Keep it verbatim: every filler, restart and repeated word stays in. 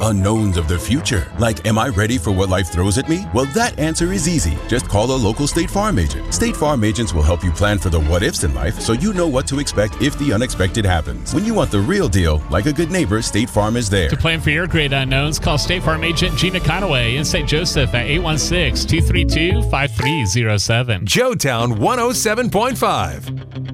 unknowns of the future. Like, am I ready for what life throws at me? Well, that answer is easy. Just call a local State Farm agent. State Farm agents will help you plan for the what-ifs in life so you know what to expect if the unexpected happens. When you want the real deal, like a good neighbor, State Farm is there. To plan for your great unknowns, call State Farm agent Gina Conaway in Saint Joseph at eight one six, two three two, five three zero seven. Joetown one oh seven point five.